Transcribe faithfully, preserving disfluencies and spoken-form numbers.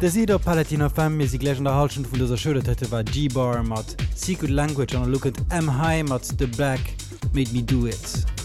Der Sieder Palatiner Fam is gleich der Halschen vun der Schultette war G-Bar mat Secret Language an Look at M High mat The Black made me do it.